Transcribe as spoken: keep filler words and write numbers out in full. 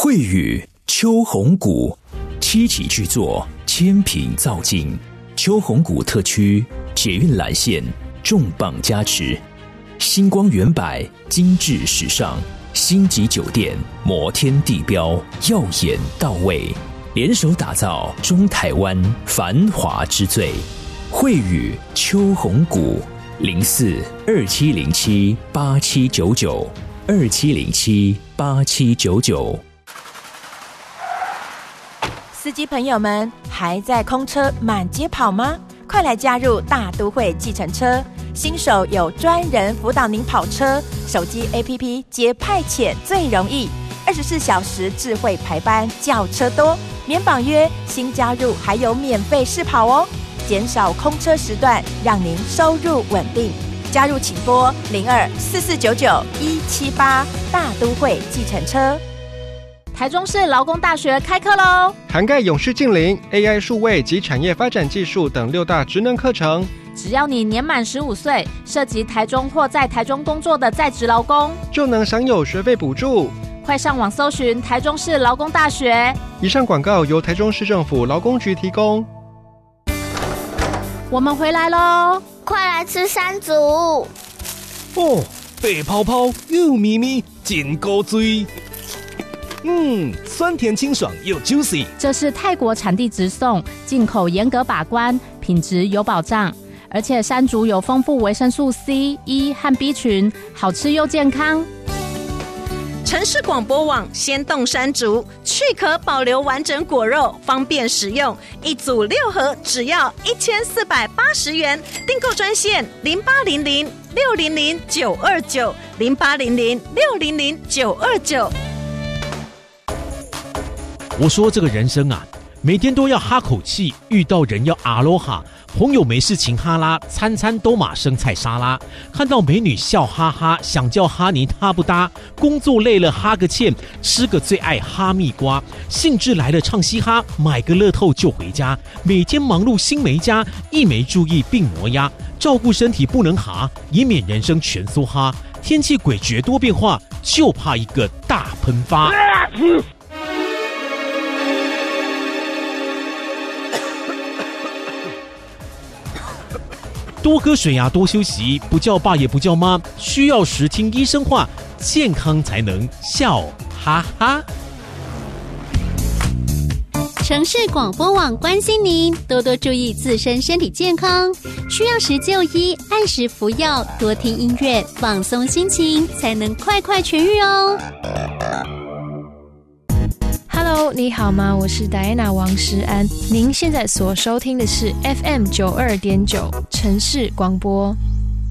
慧宇秋红谷七期巨作，千品造境。秋红谷特区捷运蓝线重磅加持，星光远百精致时尚，星级酒店摩天地标耀眼到位，联手打造中台湾繁华之最。慧宇秋红谷零四二七零七八七九九二七零七八七九九。 司机朋友们，还在空车满街跑吗？快来加入大都会计程车，新手有专人辅导您跑车，手机 A P P 接派遣最容易，二十四小时智慧排班，叫车多，免绑约，新加入还有免费试跑哦，减少空车时段，让您收入稳定。加入请拨零二四四九九一七八，大都会计程车。 台中市劳工大学开课喽， 涵盖永续近邻、A I 数位及产业发展技术等六大职能课程。 只要你年满十五岁，涉及台中或在台中工作的在职劳工， 就能享有学费补助。 快上网搜寻台中市劳工大学。 以上广告由台中市政府劳工局提供。 我们回来喽， 快来吃山竹！ 哦，白泡泡又咪咪，真高追。嗯，酸甜清爽又 juicy。 这是泰国产地直送，进口严格把关，品质有保障。而且山竹有丰富维生素 C、E 和 B 群，好吃又健康。 城市广播网鲜冻山竹，去壳保留完整果肉，方便食用。一组六盒，只要一千四百八十元。订购专线零八零零六零零九二九零八零零六零零九二九。 我说这个人生啊，每天都要哈口气，遇到人要阿罗哈，朋友没事情哈拉，餐餐都马生菜沙拉，看到美女笑哈哈，想叫哈尼他不搭，工作累了哈个欠，吃个最爱哈蜜瓜，兴致来了唱嘻哈，买个乐透就回家，每天忙碌心没家，一没注意病磨牙，照顾身体不能哈，以免人生全梭哈，天气诡谲多变化，就怕一个大喷发。多喝水啊，多休息，不叫爸也不叫妈，需要时听医生话，健康才能笑哈哈。 城市广播网关心您，多多注意自身身体健康，需要时就医，按时服药，多听音乐，放松心情，才能快快痊愈哦。 Hello， 你好吗？我是 Diana 王诗安。您现在所收听的是 F M 九二点九 城市广播。